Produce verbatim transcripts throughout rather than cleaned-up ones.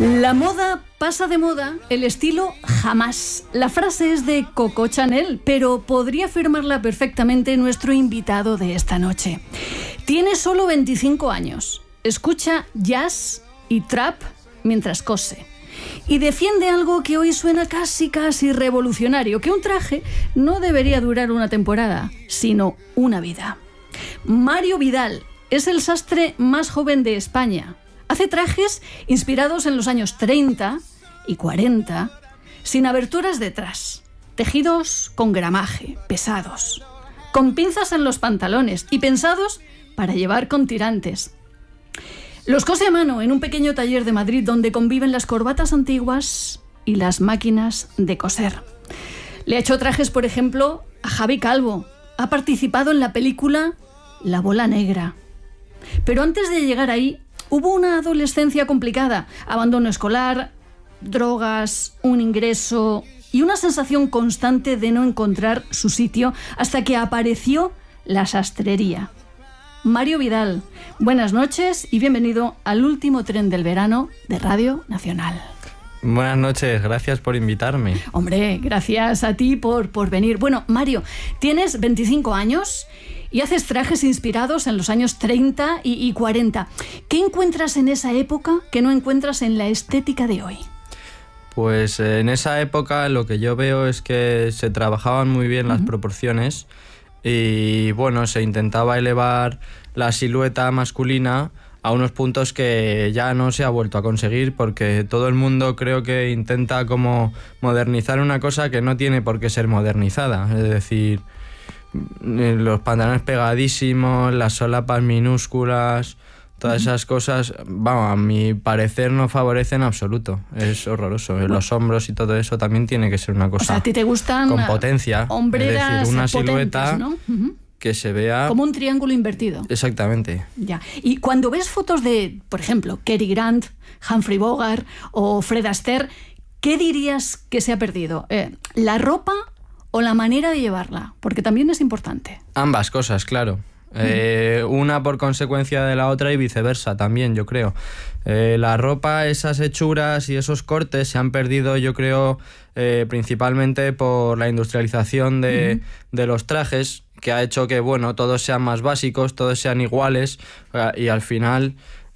La moda pasa de moda, el estilo jamás. La frase es de Coco Chanel, pero podría afirmarla perfectamente nuestro invitado de esta noche. Tiene solo veinticinco años, escucha jazz y trap mientras cose. Y defiende algo que hoy suena casi casi revolucionario, que un traje no debería durar una temporada, sino una vida. Mario Vidal es el sastre más joven de España. Hace trajes inspirados en los años treinta y cuarenta, sin aberturas detrás, tejidos con gramaje, pesados, con pinzas en los pantalones y pensados para llevar con tirantes. Los cose a mano en un pequeño taller de Madrid donde conviven las corbatas antiguas y las máquinas de coser. Le ha hecho trajes, por ejemplo, a Javi Calvo. Ha participado en la película La Bola Negra. Pero antes de llegar ahí, hubo una adolescencia complicada, abandono escolar, drogas, un ingreso y una sensación constante de no encontrar su sitio hasta que apareció la sastrería. Mario Vidal, buenas noches y bienvenido al último tren del verano de Radio Nacional. Buenas noches, gracias por invitarme. Hombre, gracias a ti por, por venir. Bueno, Mario, tienes veinticinco años y haces trajes inspirados en los años treinta y, y cuarenta. ¿Qué encuentras en esa época que no encuentras en la estética de hoy? Pues en esa época lo que yo veo es que se trabajaban muy bien uh-huh. las proporciones y bueno, se intentaba elevar la silueta masculina a unos puntos que ya no se ha vuelto a conseguir porque todo el mundo creo que intenta como modernizar una cosa que no tiene por qué ser modernizada, es decir, los pantalones pegadísimos, las solapas minúsculas, todas esas cosas, vamos, a mi parecer no favorecen en absoluto, es horroroso. Bueno, los hombros y todo eso también tiene que ser una cosa, o sea, ¿a ti te gustan con potencia, hombreras, es decir, una silueta, ¿no? Uh-huh. que se vea como un triángulo invertido. Exactamente. Ya. Y cuando ves fotos de, por ejemplo, Cary Grant, Humphrey Bogart o Fred Astaire, ¿qué dirías que se ha perdido? Eh, ¿La ropa o la manera de llevarla? Porque también es importante. Ambas cosas, claro. Eh, una por consecuencia de la otra y viceversa también, yo creo. Eh, la ropa, esas hechuras y esos cortes se han perdido, yo creo, eh, principalmente por la industrialización de, uh-huh. de los trajes, que ha hecho que, bueno, todos sean más básicos, todos sean iguales y al final...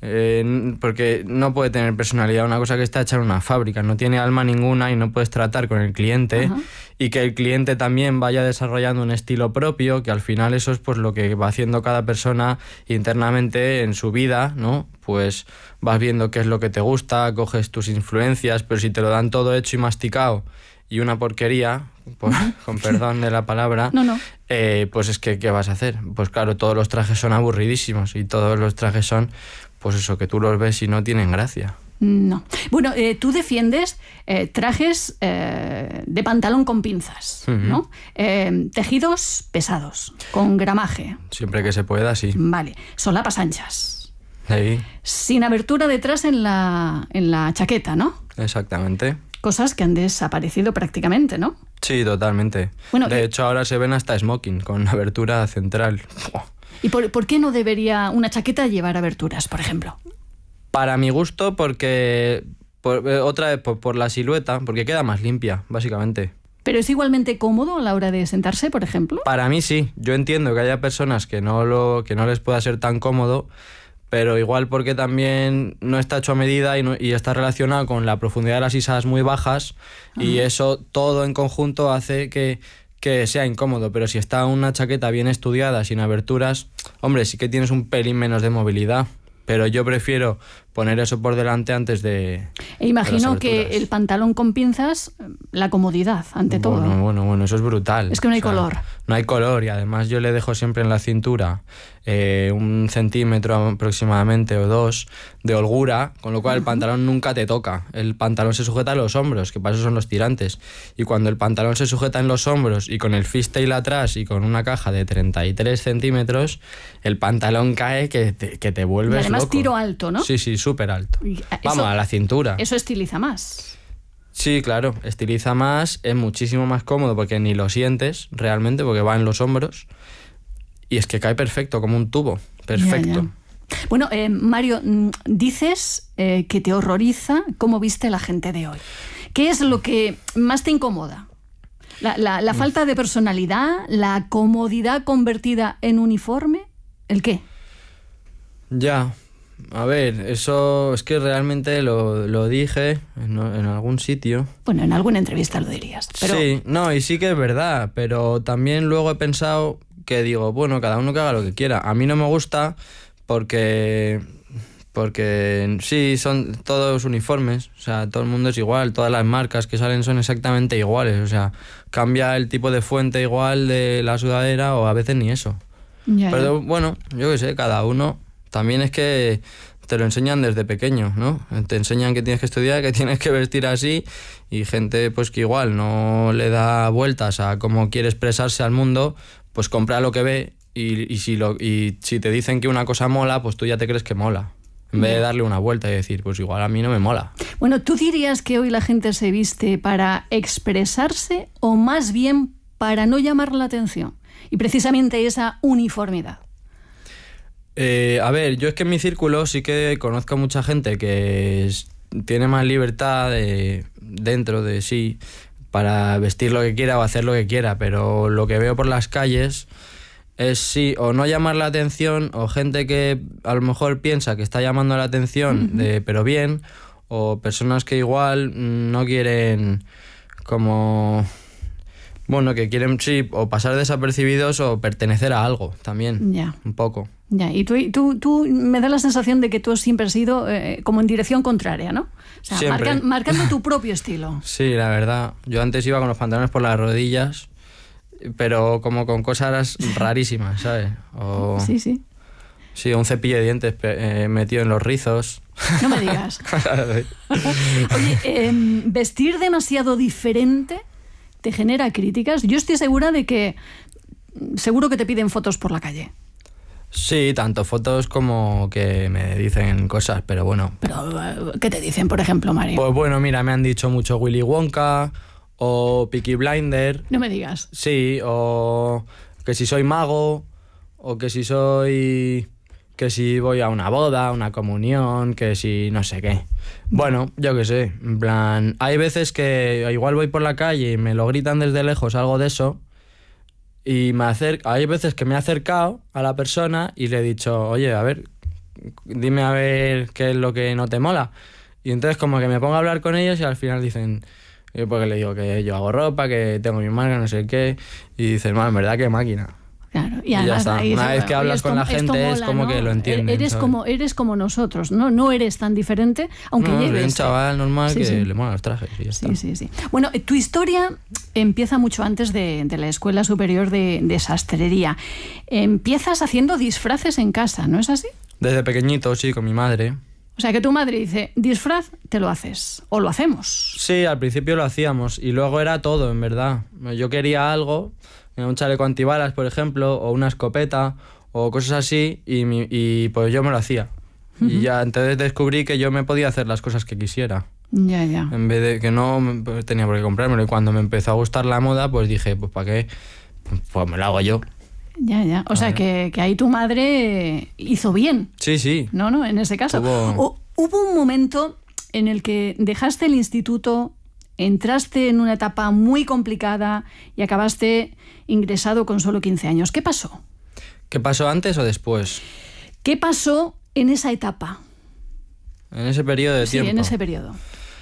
Eh, porque no puede tener personalidad una cosa que está hecha en una fábrica, no tiene alma ninguna y no puedes tratar con el cliente. Ajá. Y que el cliente también vaya desarrollando un estilo propio, que al final eso es pues lo que va haciendo cada persona internamente en su vida, ¿no? Pues vas viendo qué es lo que te gusta, coges tus influencias, pero si te lo dan todo hecho y masticado y una porquería, pues, con perdón de la palabra, no, no. Eh, pues es que ¿qué vas a hacer? Pues claro, todos los trajes son aburridísimos y todos los trajes son, pues eso, que tú los ves y no tienen gracia. No. Bueno, eh, tú defiendes eh, trajes eh, de pantalón con pinzas, uh-huh. ¿no? Eh, tejidos pesados, con gramaje. Siempre que se pueda, sí. Vale. Solapas anchas. Sí. Sin abertura detrás en la, en la chaqueta, ¿no? Exactamente. Cosas que han desaparecido prácticamente, ¿no? Sí, totalmente. Bueno, de hecho, ahora se ven hasta smoking, con abertura central. ¿Y por, por qué no debería una chaqueta llevar aberturas, por ejemplo? Para mi gusto, porque... Por, otra vez, por, por la silueta, porque queda más limpia, básicamente. ¿Pero es igualmente cómodo a la hora de sentarse, por ejemplo? Para mí sí. Yo entiendo que haya personas que no, lo, que no les pueda ser tan cómodo, pero igual porque también no está hecho a medida y, no, y está relacionado con la profundidad de las sisadas muy bajas. Ajá. Y eso todo en conjunto hace que, que sea incómodo, pero si está una chaqueta bien estudiada, sin aberturas, hombre, sí que tienes un pelín menos de movilidad, pero yo prefiero poner eso por delante antes de... E imagino que el pantalón con pinzas, la comodidad, ante bueno, todo. Bueno, bueno, eso es brutal. Es que no hay o sea, color. No hay color y además yo le dejo siempre en la cintura eh, un centímetro aproximadamente o dos de holgura, con lo cual uh-huh. el pantalón nunca te toca. El pantalón se sujeta a los hombros, que para eso son los tirantes. Y cuando el pantalón se sujeta en los hombros y con el fishtail atrás y con una caja de treinta y tres centímetros, el pantalón cae que te, que te vuelves loco. Y además loco. Tiro alto, ¿no? Sí, sí, súper alto. Eso, Vamos, a la cintura. Eso estiliza más. Sí, claro, estiliza más, es muchísimo más cómodo porque ni lo sientes realmente, porque va en los hombros y es que cae perfecto, como un tubo, perfecto. Ya, ya. Bueno, eh, Mario, dices eh, que te horroriza cómo viste la gente de hoy. ¿Qué es lo que más te incomoda? ¿La, la, la falta de personalidad? ¿La comodidad convertida en uniforme? ¿El qué? Ya, a ver, eso es que realmente lo, lo dije en, en algún sitio. Bueno, en alguna entrevista lo dirías. Pero... Sí, no, y sí que es verdad, pero también luego he pensado que digo, bueno, cada uno que haga lo que quiera. A mí no me gusta porque... Porque sí, son todos uniformes, o sea, todo el mundo es igual, todas las marcas que salen son exactamente iguales, o sea, cambia el tipo de fuente igual de la sudadera o a veces ni eso. Ya, Pero ya. bueno, yo qué sé, cada uno, también es que te lo enseñan desde pequeño, ¿no? Te enseñan que tienes que estudiar, que tienes que vestir así, y gente pues que igual no le da vueltas a cómo quiere expresarse al mundo, pues compra lo que ve y, y, si, lo, y si te dicen que una cosa mola, pues tú ya te crees que mola. En vez de darle una vuelta y decir, pues igual a mí no me mola. Bueno, ¿tú dirías que hoy la gente se viste para expresarse o más bien para no llamar la atención? Y precisamente esa uniformidad. Eh, a ver, yo es que en mi círculo sí que conozco a mucha gente que es, tiene más libertad de, dentro de sí para vestir lo que quiera o hacer lo que quiera, pero lo que veo por las calles... es sí, o no llamar la atención, o gente que a lo mejor piensa que está llamando la atención, uh-huh. de, pero bien, o personas que igual no quieren como... Bueno, que quieren, sí, o pasar desapercibidos o pertenecer a algo también, ya. un poco. Ya, y tú, tú, tú me da la sensación de que tú siempre has ido eh, como en dirección contraria, ¿no? O sea, marcan, marcando tu propio estilo. Sí, la verdad. Yo antes iba con los pantalones por las rodillas... pero como con cosas rarísimas, ¿sabes? O, sí, sí. Sí, un cepillo de dientes eh, metido en los rizos. No me digas. Oye, eh, vestir demasiado diferente te genera críticas. Yo estoy segura de que seguro que te piden fotos por la calle. Sí, tanto fotos como que me dicen cosas, pero bueno. Pero, ¿qué te dicen, por ejemplo, Mario? Pues bueno, mira, me han dicho mucho Willy Wonka... o Peaky Blinder. No me digas. Sí, o que si soy mago, o que si soy... que si voy a una boda, una comunión, que si no sé qué. Bueno, yo qué sé, en plan... Hay veces que igual voy por la calle y me lo gritan desde lejos, algo de eso, y me acer... hay veces que me he acercado a la persona y le he dicho, oye, a ver, dime a ver qué es lo que no te mola. Y entonces como que me pongo a hablar con ellos y al final dicen... Porque le digo que yo hago ropa, que tengo mi marca, no sé qué. Y dicen, en verdad, qué máquina. Claro, y, y ya está. Ahí, Una vez que hablas con la gente mola, es como ¿no? que lo entienden. Eres ¿sabes? como eres como nosotros, ¿no? No eres tan diferente, aunque no, lleves. Un chaval normal sí, que sí. le mola los trajes y ya sí, está. Sí, sí. Bueno, tu historia empieza mucho antes de, de la Escuela Superior de, de Sastrería. Empiezas haciendo disfraces en casa, ¿no es así? Desde pequeñito, sí, con mi madre. O sea, que tu madre dice, disfraz, te lo haces. O lo hacemos. Sí, al principio lo hacíamos. Y luego era todo, en verdad. Yo quería algo, un chaleco antibalas, por ejemplo, o una escopeta, o cosas así, y, mi, y pues yo me lo hacía. Uh-huh. Y ya entonces descubrí que yo me podía hacer las cosas que quisiera. Ya, ya. En vez de que no pues, tenía por qué comprármelo. Y cuando me empezó a gustar la moda, pues dije, pues ¿para qué? Pues me lo hago yo. Ya, ya. O sea, que, que ahí tu madre hizo bien. Sí, sí. No, no, en ese caso. Hubo... O, hubo un momento en el que dejaste el instituto, entraste en una etapa muy complicada y acabaste ingresado con solo quince años. ¿Qué pasó? ¿Qué pasó antes o después? ¿Qué pasó en esa etapa? En ese periodo de sí, tiempo. Sí, en ese periodo.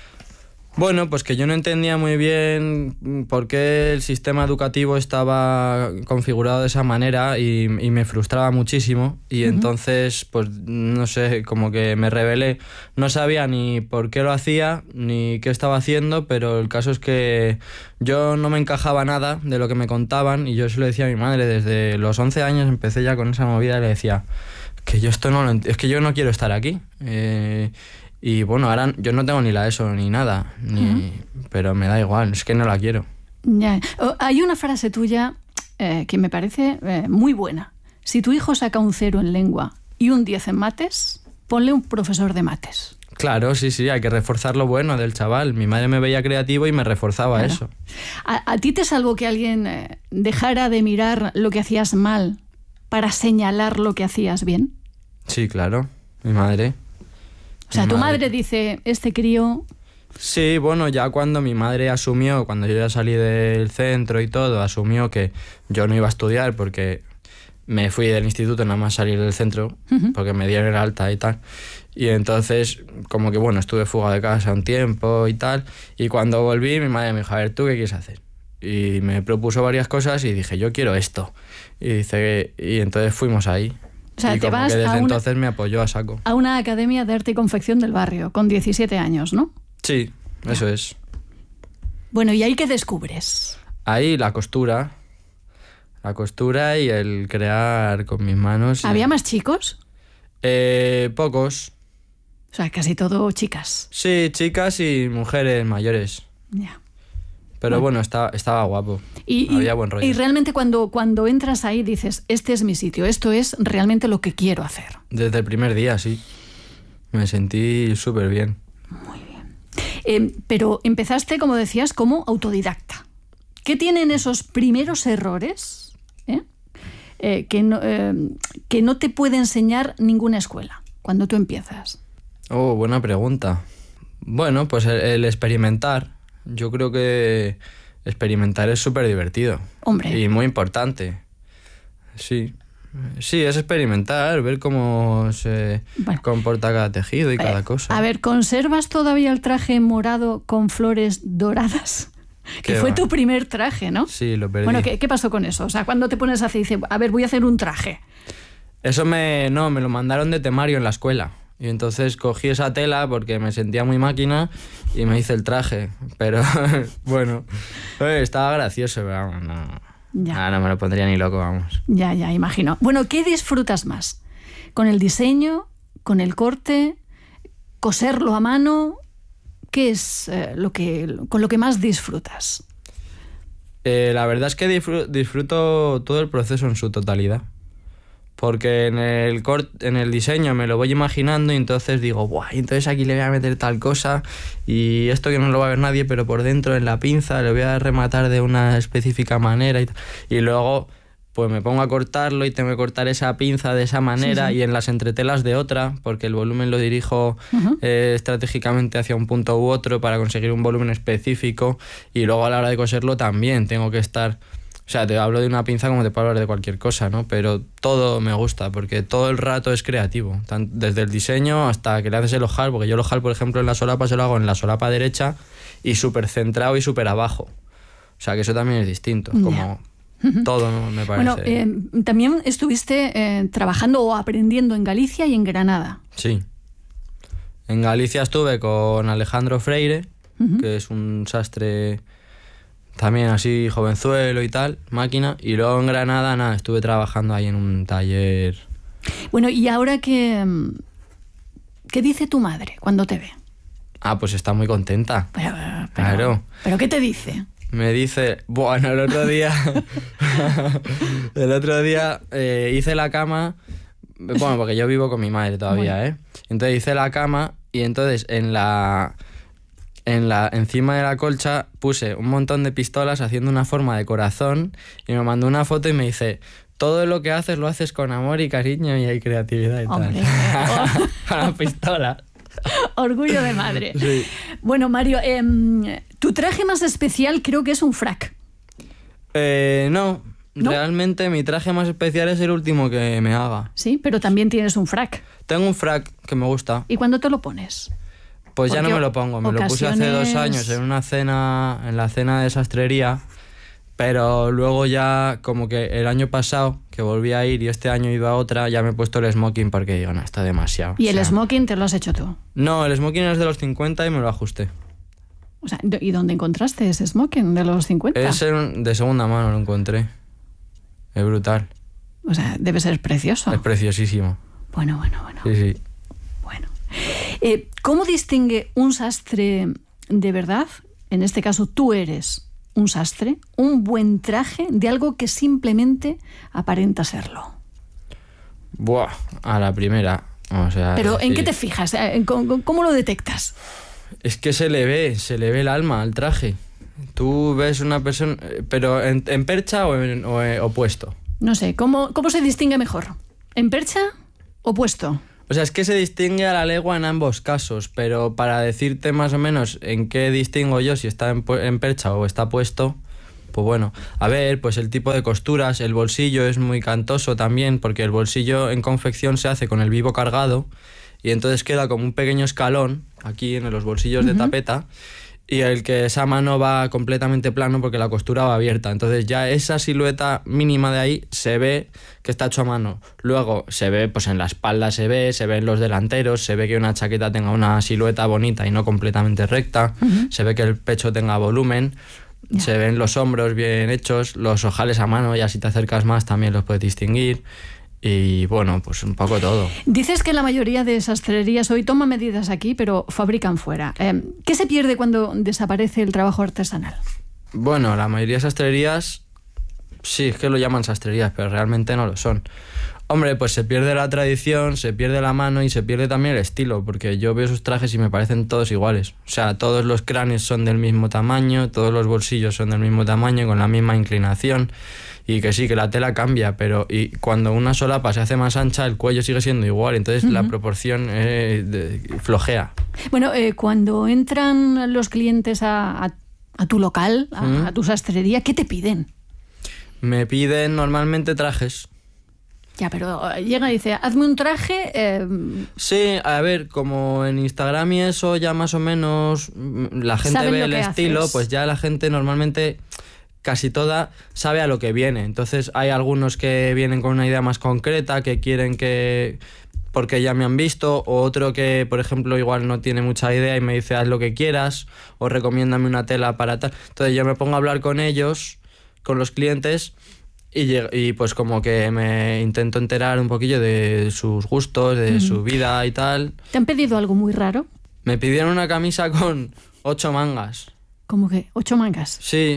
Bueno, pues que yo no entendía muy bien por qué el sistema educativo estaba configurado de esa manera y, y me frustraba muchísimo y uh-huh. entonces, pues no sé, como que me rebelé. No sabía ni por qué lo hacía ni qué estaba haciendo, pero el caso es que yo no me encajaba nada de lo que me contaban y yo se lo decía a mi madre. Desde los once años empecé ya con esa movida y le decía que yo esto no lo ent- es que yo no quiero estar aquí. Eh, Y bueno, ahora yo no tengo ni la ESO ni nada, ni, uh-huh. pero me da igual, es que no la quiero. Ya. Oh, hay una frase tuya eh, que me parece eh, muy buena. Si tu hijo saca un cero en lengua y un diez en mates, ponle un profesor de mates. Claro, sí, sí, hay que reforzar lo bueno del chaval. Mi madre me veía creativo y me reforzaba claro. eso. ¿A, ¿A ti te salvó que alguien eh, dejara de mirar lo que hacías mal para señalar lo que hacías bien? Sí, claro, mi madre. O sea, mi tu madre. madre dice, este crío... Sí, bueno, ya cuando mi madre asumió, cuando yo ya salí del centro y todo, asumió que yo no iba a estudiar porque me fui del instituto nada más salir del centro, uh-huh. porque me dieron el alta y tal. Y entonces, como que bueno, estuve fugado de casa un tiempo y tal. Y cuando volví, mi madre me dijo, a ver, ¿tú qué quieres hacer? Y me propuso varias cosas y dije, yo quiero esto. Y dice, y entonces fuimos ahí. O sea, y te como vas que desde a una, entonces me apoyó a saco. A una academia de arte y confección del barrio, con diecisiete años, ¿no? Sí, eso ya. es. Bueno, ¿y ahí qué descubres? Ahí la costura. La costura y el crear con mis manos. ¿Había y... más chicos? Eh, pocos. O sea, casi todo chicas. Sí, chicas y mujeres mayores. Ya. Pero bueno, bueno estaba, estaba guapo. Y, Había y, buen rollo. Y realmente cuando, cuando entras ahí dices, este es mi sitio, esto es realmente lo que quiero hacer. Desde el primer día, sí. Me sentí súper bien. Muy bien. Eh, pero empezaste, como decías, como autodidacta. ¿Qué tienen esos primeros errores eh? Eh, que, no, eh, que no te puede enseñar ninguna escuela cuando tú empiezas? Oh, buena pregunta. Bueno, pues el, el experimentar. Yo creo que experimentar es súper divertido. Hombre. Y muy importante. Sí. Sí, es experimentar, ver cómo se bueno. comporta cada tejido y eh, cada cosa. A ver, ¿conservas todavía el traje morado con flores doradas? Que fue va? tu primer traje, ¿no? Sí, lo perdí. Bueno, ¿qué, ¿qué pasó con eso? O sea, cuando te pones a hacer, dice, a ver, voy a hacer un traje. Eso me... No, me lo mandaron de temario en la escuela. Y entonces cogí esa tela porque me sentía muy máquina y me hice el traje. Pero, bueno, estaba gracioso, pero vamos, no... Ya. Ah, no me lo pondría ni loco, vamos. Ya, ya, imagino. Bueno, ¿qué disfrutas más? ¿Con el diseño? ¿Con el corte? ¿Coserlo a mano? ¿Qué es eh, lo que, con lo que más disfrutas? Eh, la verdad es que disfruto, disfruto todo el proceso en su totalidad. Porque en el, cort, en el diseño me lo voy imaginando y entonces digo, ¡buah! Entonces aquí le voy a meter tal cosa y esto que no lo va a ver nadie, pero por dentro en la pinza le voy a rematar de una específica manera y, y luego pues me pongo a cortarlo y tengo que cortar esa pinza de esa manera sí, sí. y en las entretelas de otra, porque el volumen lo dirijo uh-huh. eh, estratégicamente hacia un punto u otro para conseguir un volumen específico y luego a la hora de coserlo también tengo que estar... O sea, te hablo de una pinza como te puedo hablar de cualquier cosa, ¿no? Pero todo me gusta, porque todo el rato es creativo. Desde el diseño hasta que le haces el ojal, porque yo el ojal, por ejemplo, en la solapa se lo hago en la solapa derecha y súper centrado y súper abajo. O sea, que eso también es distinto, como yeah. uh-huh. todo, ¿no? Me parece. Bueno, eh, también estuviste eh, trabajando o aprendiendo en Galicia y en Granada. Sí. En Galicia estuve con Alejandro Freire, uh-huh. que es un sastre... También así jovenzuelo y tal, máquina. Y luego en Granada, nada, estuve trabajando ahí en un taller. Bueno, y ahora que... ¿Qué dice tu madre cuando te ve? Ah, pues está muy contenta. Pero, pero, claro. ¿Pero qué te dice? Me dice... Bueno, el otro día... el otro día eh, hice la cama... Bueno, porque yo vivo con mi madre todavía, bueno. ¿eh? Entonces hice la cama y entonces en la... En la, encima de la colcha puse un montón de pistolas haciendo una forma de corazón y me mandó una foto y me dice, todo lo que haces lo haces con amor y cariño y hay creatividad y Hombre, tal. Con las pistolas. Orgullo de madre. Sí. Bueno, Mario, eh, tu traje más especial creo que es un frac. Eh, no, no, realmente mi traje más especial es el último que me haga. Sí, pero también tienes un frac. Tengo un frac que me gusta. ¿Y cuándo te lo pones? Pues ya no me lo pongo, me ocasiones... lo puse hace dos años en una cena, en la cena de sastrería, pero luego ya como que el año pasado, que volví a ir y este año he ido a otra, ya me he puesto el smoking porque digo, no, está demasiado. ¿Y o el sea, smoking te lo has hecho tú? No, el smoking es de los cincuenta y me lo ajusté. O sea, ¿y dónde encontraste ese smoking de los cincuenta? Es de segunda mano, lo encontré. Es brutal. O sea, debe ser precioso. Es preciosísimo. Bueno, bueno, bueno. Sí, sí. Bueno. Eh, ¿Cómo distingue un sastre de verdad, en este caso tú eres un sastre, un buen traje de algo que simplemente aparenta serlo? Buah, a la primera. O sea, ¿Pero en sí. qué te fijas? ¿Cómo, cómo lo detectas? Es que se le ve, se le ve el alma al traje. Tú ves una persona... ¿Pero en, en percha o, en, o en, o puesto? No sé, ¿cómo, cómo se distingue mejor? ¿En percha? opuesto. O sea, es que se distingue a la legua en ambos casos, pero para decirte más o menos en qué distingo yo, si está en, en percha o está puesto, pues bueno, a ver, pues el tipo de costuras, el bolsillo es muy cantoso también, porque el bolsillo en confección se hace con el vivo cargado y entonces queda como un pequeño escalón aquí en los bolsillos uh-huh. de tapeta, y el que esa mano va completamente plano porque la costura va abierta. Entonces ya esa silueta mínima de ahí se ve que está hecho a mano. Luego se ve, pues en la espalda se ve, se ve en los delanteros, se ve que una chaqueta tenga una silueta bonita y no completamente recta, uh-huh. se ve que el pecho tenga volumen, yeah. se ven los hombros bien hechos, los ojales a mano, ya si te acercas más también los puedes distinguir. Y bueno, pues un poco todo. Dices que la mayoría de sastrerías hoy toma medidas aquí, pero fabrican fuera. Eh, ¿Qué se pierde cuando desaparece el trabajo artesanal? Bueno, la mayoría de sastrerías, sí, es que lo llaman sastrerías, pero realmente no lo son. Hombre, pues se pierde la tradición, se pierde la mano y se pierde también el estilo, porque yo veo esos trajes y me parecen todos iguales. O sea, todos los cráneos son del mismo tamaño, todos los bolsillos son del mismo tamaño, con la misma inclinación. Y que sí, que la tela cambia, pero y cuando una solapa se hace más ancha, el cuello sigue siendo igual, entonces uh-huh. la proporción eh, de, flojea. Bueno, eh, cuando entran los clientes a, a, a tu local, a, uh-huh. a tu sastrería, ¿qué te piden? Me piden normalmente trajes. Ya, pero llega y dice, hazme un traje... Eh... Sí, a ver, como en Instagram y eso ya más o menos la gente ve el estilo, haces. Pues ya la gente normalmente... casi toda sabe a lo que viene. Entonces hay algunos que vienen con una idea más concreta, que quieren que... porque ya me han visto, o otro que, por ejemplo, igual no tiene mucha idea y me dice haz lo que quieras, o recomiéndame una tela para tal. Entonces yo me pongo a hablar con ellos, con los clientes, y, y pues como que me intento enterar un poquillo de sus gustos, de mm. su vida y tal. ¿Te han pedido algo muy raro? Me pidieron una camisa con ocho mangas. ¿Cómo que? ¿Ocho mangas? Sí.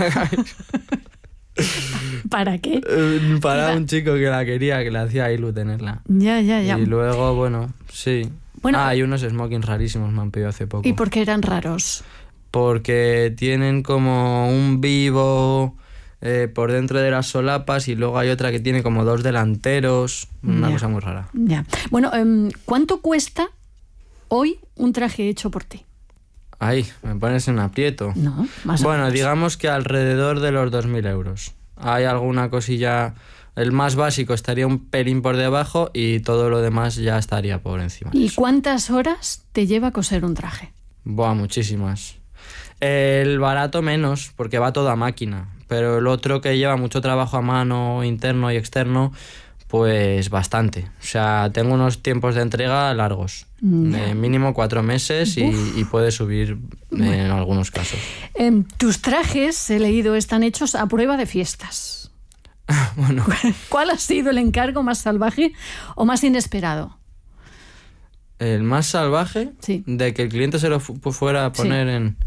¿Para qué? Para un chico que la quería, que le hacía ilu tenerla. Ya, ya, ya. Y luego, bueno, sí. Bueno, ah, hay unos smokings rarísimos, me han pedido hace poco. ¿Y por qué eran raros? Porque tienen como un vivo eh, por dentro de las solapas y luego hay otra que tiene como dos delanteros. Una ya. cosa muy rara. Ya. Bueno, um, ¿cuánto cuesta hoy un traje hecho por ti? Ay, me pones en aprieto. No, más o Bueno, menos. digamos que alrededor de los dos mil euros. Hay alguna cosilla... El más básico estaría un pelín por debajo y todo lo demás ya estaría por encima. ¿Y cuántas horas te lleva coser un traje? Buah, muchísimas. El barato menos, porque va todo a máquina. Pero el otro que lleva mucho trabajo a mano, interno y externo... Pues bastante. O sea, tengo unos tiempos de entrega largos. Yeah. Eh, mínimo cuatro meses y, y puede subir bueno. en algunos casos. Eh, tus trajes, he leído, están hechos a prueba de fiestas. Bueno. ¿Cuál ha sido el encargo más salvaje o más inesperado? El más salvaje sí. de que el cliente se lo fu- fuera a poner sí. en...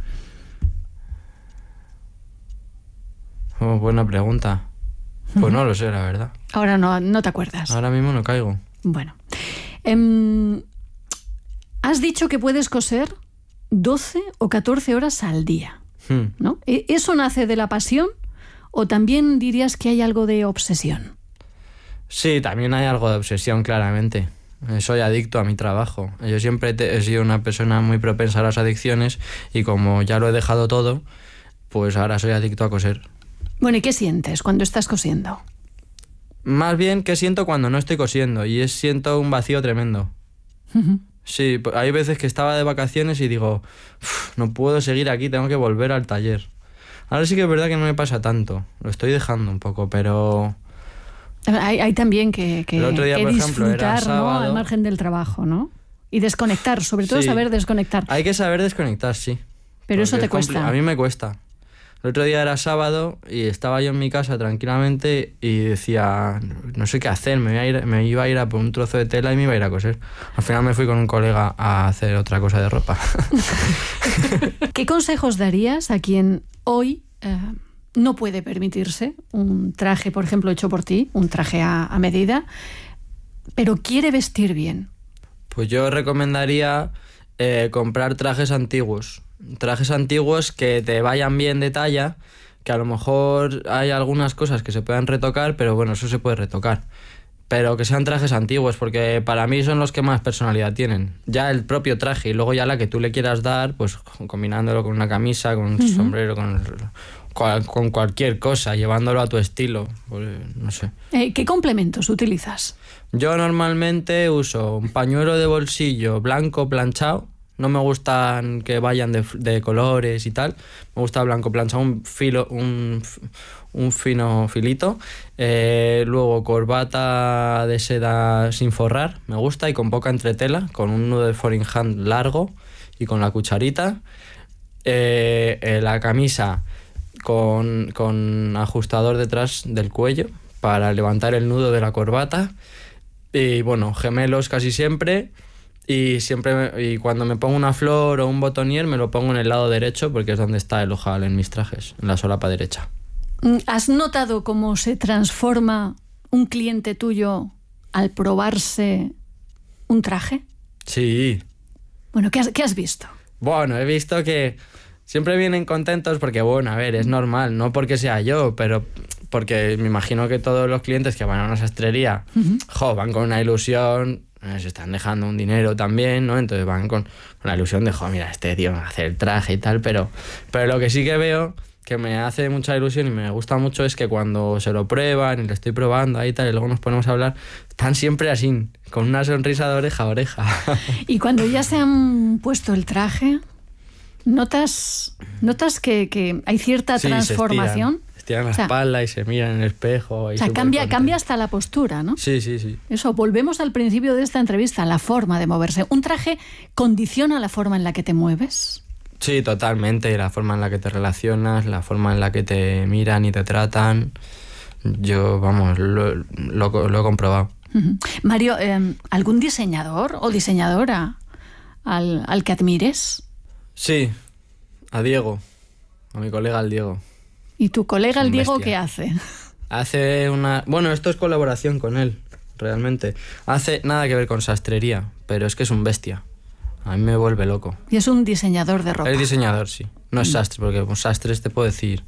Oh, buena pregunta. Pues no lo sé, la verdad. Ahora no, no te acuerdas. Ahora mismo no caigo. Bueno. Eh, has dicho que puedes coser doce o catorce horas al día, hmm. ¿no? ¿Eso nace de la pasión o también dirías que hay algo de obsesión? Sí, también hay algo de obsesión, claramente. Soy adicto a mi trabajo. Yo siempre te, he sido una persona muy propensa a las adicciones y como ya lo he dejado todo, pues ahora soy adicto a coser. Bueno, ¿y qué sientes cuando estás cosiendo? Más bien, ¿qué siento cuando no estoy cosiendo? Y es siento un vacío tremendo. Uh-huh. Sí, hay veces que estaba de vacaciones y digo, no puedo seguir aquí, tengo que volver al taller. Ahora sí que es verdad que no me pasa tanto. Lo estoy dejando un poco, pero... Hay, hay también que, que, el otro día, que por ejemplo, disfrutar, era sábado, ¿no? Al margen del trabajo, ¿no? Y desconectar, sobre todo sí. saber desconectar. Hay que saber desconectar, sí. Pero eso te cuesta. Compli- a mí me cuesta. El otro día era sábado y estaba yo en mi casa tranquilamente y decía, no sé qué hacer, me iba a ir, me iba a, ir a por un trozo de tela y me iba a ir a coser. Al final me fui con un colega a hacer otra cosa de ropa. ¿Qué consejos darías a quien hoy eh, no puede permitirse un traje, por ejemplo, hecho por ti, un traje a, a medida, pero quiere vestir bien? Pues yo recomendaría eh, comprar trajes antiguos. Trajes antiguos que te vayan bien de talla, que a lo mejor hay algunas cosas que se puedan retocar, pero bueno, eso se puede retocar. pero que sean trajes antiguos, porque para mí son los que más personalidad tienen. Ya el propio traje y luego ya la que tú le quieras dar, pues combinándolo con una camisa, con un uh-huh. sombrero, con, con cualquier cosa, llevándolo a tu estilo, pues, no sé. Eh, ¿Qué complementos utilizas? Yo normalmente uso un pañuelo de bolsillo blanco planchado. No me gustan que vayan de, de colores y tal. Me gusta blanco planchado, un filo, un, un fino filito. Eh, luego corbata de seda sin forrar, me gusta, y con poca entretela, con un nudo de four in hand largo y con la cucharita. Eh, eh, la camisa con, con ajustador detrás del cuello para levantar el nudo de la corbata. Y bueno, gemelos casi siempre. Y siempre y cuando me pongo una flor o un botonier me lo pongo en el lado derecho porque es donde está el ojal en mis trajes, en la solapa derecha. ¿Has notado cómo se transforma un cliente tuyo al probarse un traje? Sí. Bueno, ¿qué has, qué has visto? Bueno, he visto que siempre vienen contentos porque, bueno, a ver, es normal, no porque sea yo, pero porque me imagino que todos los clientes que van a una sastrería, uh-huh. jo, van con una ilusión, se están dejando un dinero también, ¿no? Entonces van con, con la ilusión de, jo, mira, este tío va a hacer el traje y tal, pero, pero lo que sí que veo que me hace mucha ilusión y me gusta mucho es que cuando se lo prueban y le estoy probando ahí y tal, y luego nos ponemos a hablar, están siempre así, con una sonrisa de oreja a oreja. Y cuando ya se han puesto el traje, ¿notas, notas que, que hay cierta sí, transformación? Tiran la o sea, espalda y se miran en el espejo. Y o sea, cambia, cambia hasta la postura, ¿no? Sí, sí, sí. Eso, volvemos al principio de esta entrevista, la forma de moverse. ¿Un traje condiciona la forma en la que te mueves? Sí, totalmente. La forma en la que te relacionas, la forma en la que te miran y te tratan. Yo, vamos, lo, lo, lo he comprobado. Uh-huh. Mario, eh, ¿algún diseñador o diseñadora al, al que admires? Sí, a Diego, a mi colega el Diego. ¿Y tu colega el Diego qué hace? Hace una... Bueno, esto es colaboración con él, realmente. Hace nada que ver con sastrería, pero es que es un bestia. A mí me vuelve loco. Y es un diseñador de ropa. Es diseñador, sí. No es sastre, porque un sastre te puedo decir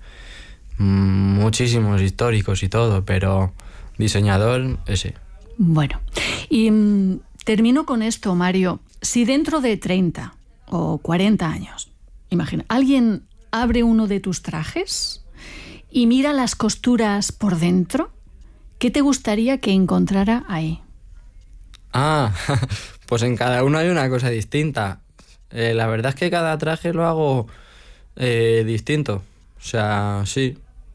muchísimos históricos y todo, pero diseñador, ese. Bueno, y mmm, termino con esto, Mario. Si dentro de treinta o cuarenta años, imagina, alguien abre uno de tus trajes y mira las costuras por dentro, ¿qué te gustaría que encontrara ahí? Ah, pues en cada uno hay una cosa distinta. Eh, la verdad es que cada traje lo hago eh, distinto. O sea, sí.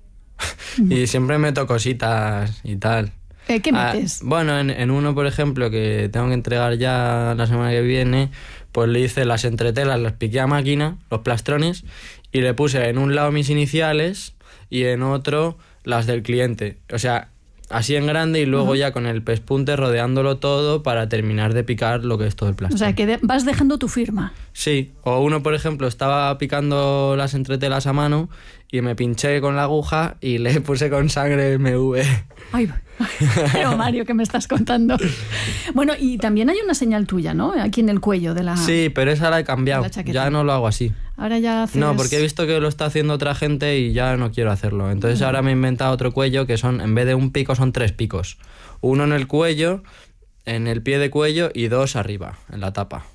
Y siempre meto cositas y tal. Eh, ¿Qué metes? Ah, bueno, en, en uno, por ejemplo, que tengo que entregar ya la semana que viene, pues le hice las entretelas, las piqué a máquina, los plastrones, y le puse en un lado mis iniciales y en otro las del cliente. O sea, así en grande y luego uh-huh. ya con el pespunte rodeándolo todo para terminar de picar lo que es todo el plastrón. O sea, que de- vas dejando tu firma. Sí, o uno, por ejemplo, estaba picando las entretelas a mano y me pinché con la aguja y le puse con sangre M V. Ay, pero Mario, ¿qué me estás contando? Bueno, y también hay una señal tuya, ¿no? Aquí en el cuello de la... Sí, pero esa la he cambiado. Ya no lo hago así. Ahora ya haces... No, porque he visto que lo está haciendo otra gente y ya no quiero hacerlo. Entonces no. Ahora me he inventado otro cuello que son, en vez de un pico, son tres picos. Uno en el cuello, en el pie de cuello y dos arriba, en la tapa.